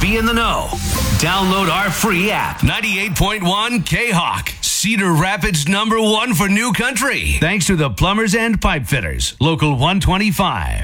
be in the know. Download our free app. 98.1 K-Hawk. Cedar Rapids #1 for new country. Thanks to the Plumbers and Pipe Fitters. Local 125.